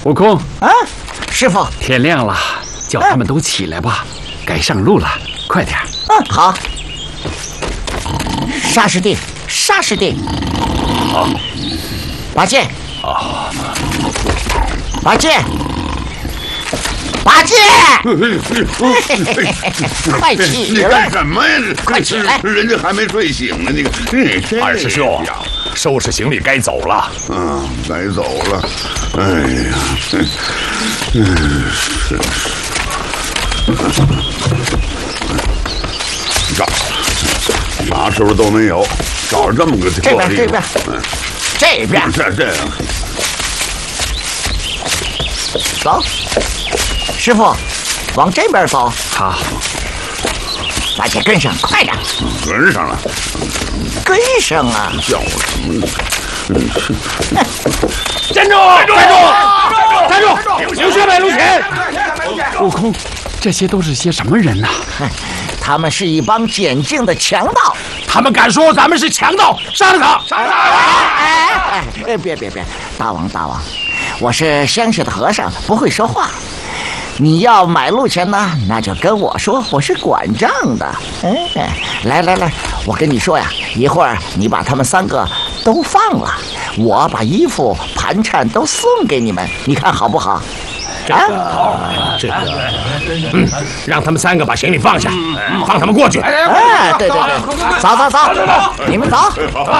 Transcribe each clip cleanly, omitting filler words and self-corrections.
悟空啊，师傅， 天亮了，叫他们都起来吧，该上路了，快点。 好。沙师弟，沙师弟，八戒，八戒，八戒，快起来！ 你干什么呀？ 快起来！ 人家还没睡醒呢。 二师兄，收拾行李该走了。 该走了。哎呀，啥时候都没有，找着这么个地方。 这边，这边， 这样。 走，师傅，往这边走。 好， 八戒跟上，快点！ 跟上了， 跟上啊！ 叫什么呢？ 站住！站住！留下来，陆潜！ 悟空，这些都是些什么人呐？ 他们是一帮简净的强盗。 他们敢说咱们是强盗，杀了他！杀了他！ 别，大王，我是乡下的和尚，不会说话。你要买路钱呢，那就跟我说，我是管账的。来，我跟你说呀，一会儿你把他们3个都放了，我把衣服、盘缠都送给你们，你看好不好？ 让他们3个把行李放下，放他们过去。 对，走，你们走，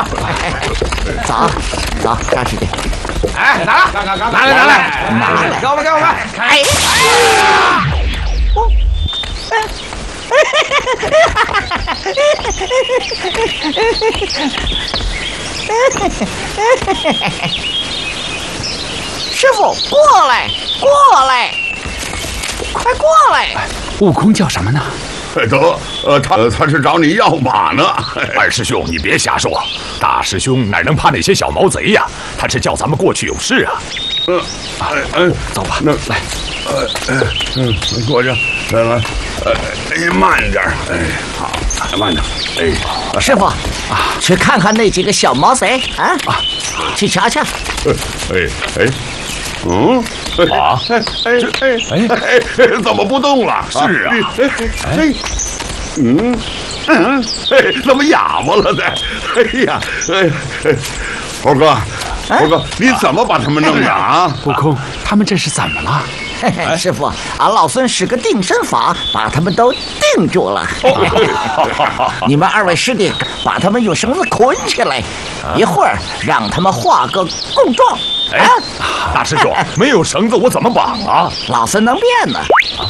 走，沙师弟。 拿来！ 给我们！哎！师傅，过来，快过来！ 悟空叫什么呢？ 他是找你要马呢。 二师兄，你别瞎说，大师兄哪能怕那些小毛贼呀？他是叫咱们过去有事啊。 走吧，来， 过去，来，慢点，好，慢点， 师傅去看看那几个小毛贼啊，去瞧瞧。 怎么不动了？ 是啊， 怎么哑巴了呢？猴哥，你怎么把他们弄的啊？ 悟空，他们这是怎么了？ 师傅，俺老孙使个定身法，把他们都定住了。你们2位师弟把他们用绳子捆起来，一会儿让他们画个供状。 大师兄，没有绳子我怎么绑啊？ 老孙能变呢。